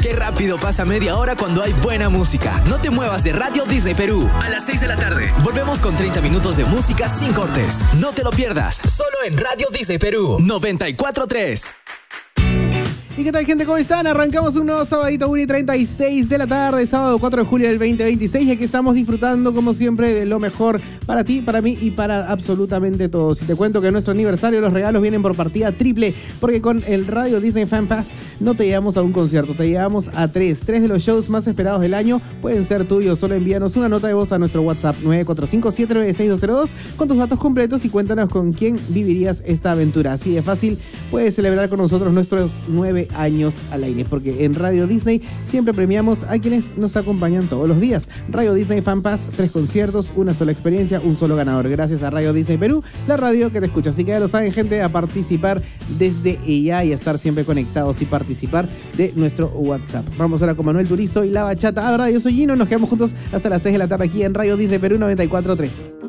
Qué rápido pasa media hora cuando hay buena música. No te muevas de Radio Disney Perú. A las 6 de la tarde. Volvemos con 30 minutos de música sin cortes. No te lo pierdas. Solo en Radio Disney Perú 94.3. ¿Y qué tal, gente? ¿Cómo están? Arrancamos un nuevo sabadito, 1:36 de la tarde, sábado 4 de julio del 2026. Y aquí estamos disfrutando, como siempre, de lo mejor para ti, para mí y para absolutamente todos. Y te cuento que en nuestro aniversario los regalos vienen por partida triple, porque con el Radio Disney Fan Pass no te llevamos a un concierto, te llevamos a tres de los shows más esperados del año. Pueden ser tuyos. Solo envíanos una nota de voz a nuestro WhatsApp 945-796-202 con tus datos completos y cuéntanos con quién vivirías esta aventura. Así de fácil, puedes celebrar con nosotros nuestros 9 años al aire, porque en Radio Disney siempre premiamos a quienes nos acompañan todos los días. Radio Disney Fan Pass, 3 conciertos, una sola experiencia, un solo ganador. Gracias a Radio Disney Perú, la radio que te escucha. Así que ya lo saben, gente, a participar desde ella y a estar siempre conectados y participar de nuestro WhatsApp. Vamos ahora con Manuel Turizo y La Bachata. Ahora yo soy Gino, nos quedamos juntos hasta las 6 de la tarde aquí en Radio Disney Perú 94.3.